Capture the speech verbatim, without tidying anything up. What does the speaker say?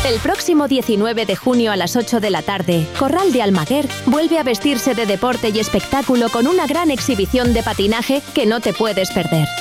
El próximo diecinueve de junio a las ocho de la tarde, Corral de Almaguer vuelve a vestirse de deporte y espectáculo con una gran exhibición de patinaje que no te puedes perder.